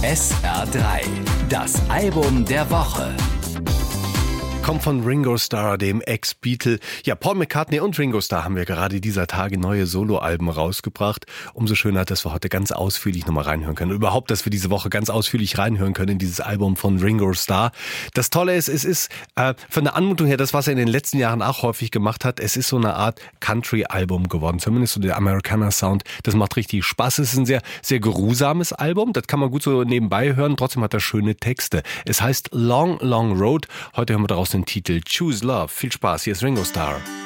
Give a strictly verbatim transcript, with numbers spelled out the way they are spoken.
S R drei, das Album der Woche. Kommt von Ringo Starr, dem Ex-Beatle. Ja, Paul McCartney und Ringo Starr haben wir gerade dieser Tage neue Soloalben rausgebracht. Umso schöner, dass wir heute ganz ausführlich nochmal reinhören können. Überhaupt, dass wir diese Woche ganz ausführlich reinhören können in dieses Album von Ringo Starr. Das Tolle ist, es ist äh, von der Anmutung her das, was er in den letzten Jahren auch häufig gemacht hat. Es ist so eine Art Country-Album geworden, zumindest so der Americana-Sound. Das macht richtig Spaß. Es ist ein sehr, sehr geruhsames Album. Das kann man gut so nebenbei hören. Trotzdem hat er schöne Texte. Es heißt Long, Long Road. Heute hören wir daraus den Titel Choose Love. Viel Spaß, hier ist Ringo Starr.